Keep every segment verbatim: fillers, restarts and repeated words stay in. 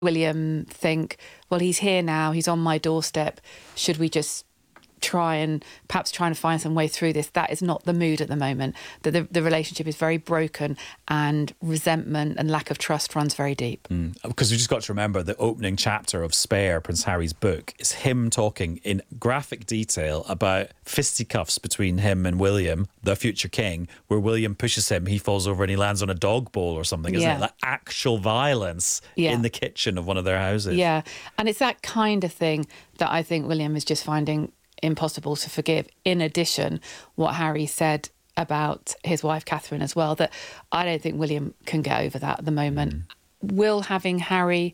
William think, well, he's here now, he's on my doorstep, should we just try and perhaps trying to find some way through this? That is not the mood at the moment. The, the, the relationship is very broken, and resentment and lack of trust runs very deep. Mm. Because we just got to remember the opening chapter of Spare, Prince Harry's book, is him talking in graphic detail about fisticuffs between him and William, the future king, where William pushes him, he falls over and he lands on a dog bowl or something, isn't Yeah. it? Like actual violence Yeah. in the kitchen of one of their houses. Yeah, and it's that kind of thing that I think William is just finding impossible to forgive. In addition, what Harry said about his wife Catherine as well, that I don't think William can get over that at the moment. Mm. Will having Harry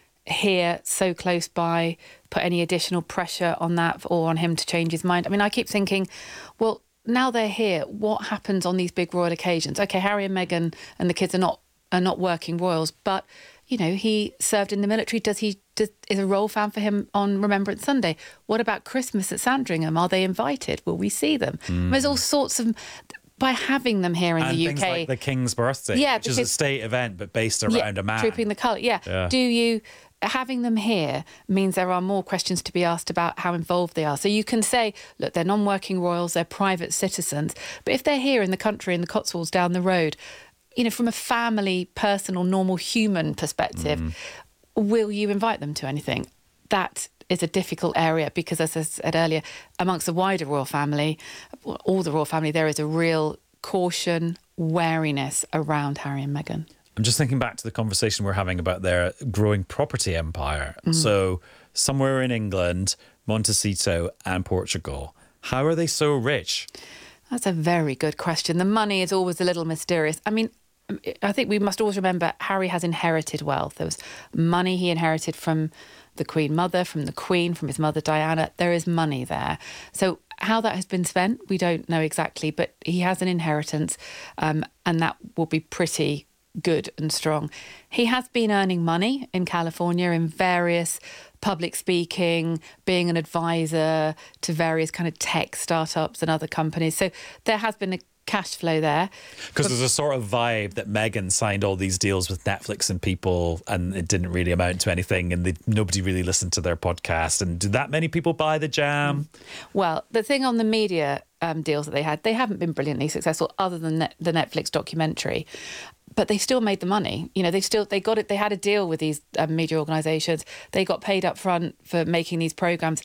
here so close by put any additional pressure on that, or on him to change his mind? I mean, I keep thinking, well, now they're here, what happens on these big royal occasions? Okay, Harry and Meghan and the kids are not are not working royals, but you know, he served in the military. Does he does, is a role found for him on Remembrance Sunday? What about Christmas at Sandringham? Are they invited? Will we see them? Mm. There's all sorts of, by having them here in and the U K. things like the King's birthday, yeah, which is a state event but based around yeah, a man. Trooping the colour, yeah. yeah. Do you, having them here means there are more questions to be asked about how involved they are. So you can say, look, they're non-working royals, they're private citizens, but if they're here in the country, in the Cotswolds down the road, you know, from a family, personal, normal human perspective, mm. will you invite them to anything? That is a difficult area because, as I said earlier, amongst the wider royal family, all the royal family, there is a real caution, wariness around Harry and Meghan. I'm just thinking back to the conversation we're having about their growing property empire. Mm. So somewhere in England, Montecito and Portugal, how are they so rich? That's a very good question. The money is always a little mysterious. I mean, I think we must always remember Harry has inherited wealth. There was money he inherited from the Queen Mother, from the Queen, from his mother Diana. There is money there. So how that has been spent, we don't know exactly, but he has an inheritance, um, and that will be pretty good and strong. He has been earning money in California in various public speaking, being an advisor to various kind of tech startups and other companies. So there has been a cash flow there. Because there's a sort of vibe that Meghan signed all these deals with Netflix and people and it didn't really amount to anything, and they, nobody really listened to their podcast. And did that many people buy the jam? Well, the thing on the media um, deals that they had, they haven't been brilliantly successful other than net, the Netflix documentary. But they still made the money. You know, they still, they got it. They had a deal with these um, media organisations. They got paid up front for making these programmes.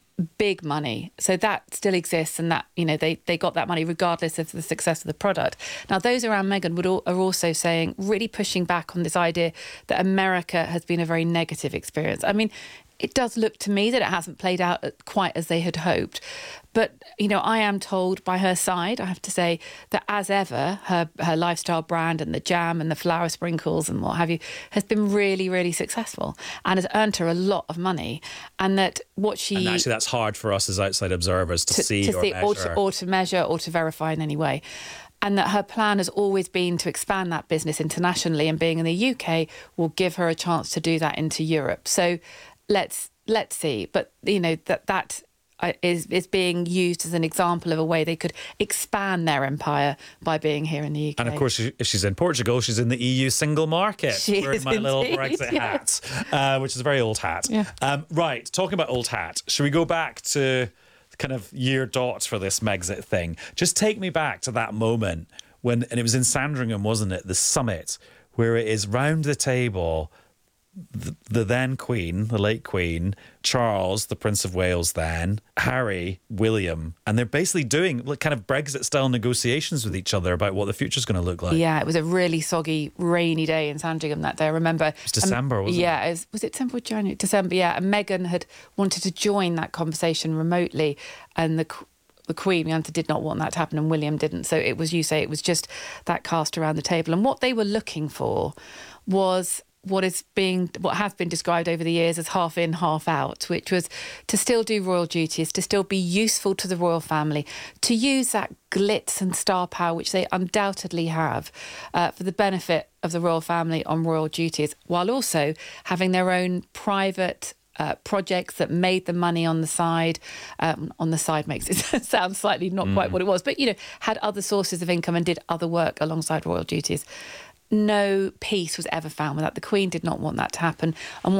Big money. So that still exists, and that, you know, they, they got that money regardless of the success of the product. Now, those around Meghan would all, are also saying, really pushing back on this idea that America has been a very negative experience. I mean, it does look to me that it hasn't played out quite as they had hoped. But, you know, I am told by her side, I have to say, that as ever, her her lifestyle brand and the jam and the flower sprinkles and what have you has been really, really successful and has earned her a lot of money. And that what she... And actually, that's hard for us as outside observers to, to see to or see, measure. Or to, or to measure or to verify in any way. And that her plan has always been to expand that business internationally, and being in the U K will give her a chance to do that into Europe. So let's let's see. But, you know, that that... Is, is being used as an example of a way they could expand their empire by being here in the U K. And of course, if she's in Portugal, she's in the E U single market. She Wearing is my indeed, little Brexit yes. hat, uh, which is a very old hat. Yeah. Um, right, talking about old hat, should we go back to kind of year dot for this Megxit thing? Just take me back to that moment when, and it was in Sandringham, wasn't it? The summit, where it is round the table, the, the then Queen, the late Queen, Charles, the Prince of Wales then, Harry, William, and they're basically doing like kind of Brexit-style negotiations with each other about what the future's going to look like. Yeah, it was a really soggy, rainy day in Sandringham that day. I remember. It was December, um, wasn't yeah, it? it was, was it December or January? December, yeah. And Meghan had wanted to join that conversation remotely, and the the Queen, Bianca, did not want that to happen, and William didn't. So it was, you say, it was just that cast around the table. And what they were looking for was what is being, what has been described over the years as half in, half out, which was to still do royal duties, to still be useful to the royal family, to use that glitz and star power, which they undoubtedly have, uh, for the benefit of the royal family on royal duties, while also having their own private Uh, projects that made the money on the side. Um, on the side makes it sound slightly not mm. quite what it was, but, you know, had other sources of income and did other work alongside royal duties. No peace was ever found with that. The Queen did not want that to happen. And